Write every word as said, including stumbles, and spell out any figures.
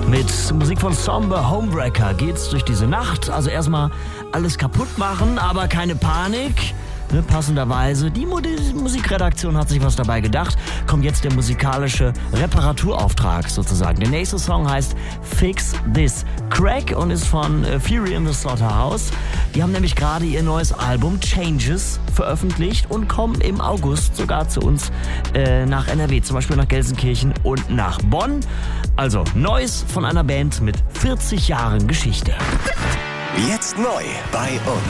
Mit Musik von Somber Homebreaker geht's durch diese Nacht. Also erstmal alles kaputt machen, aber keine Panik. Ne, passenderweise, die Musikredaktion hat sich was dabei gedacht, kommt jetzt der musikalische Reparaturauftrag sozusagen. Der nächste Song heißt Fix This Crack und ist von äh, Fury in the Slaughterhouse. Die haben nämlich gerade ihr neues Album Changes veröffentlicht und kommen im August sogar zu uns äh, nach N R W, zum Beispiel nach Gelsenkirchen und nach Bonn. Also Neues von einer Band mit vierzig Jahren Geschichte. Jetzt neu bei uns.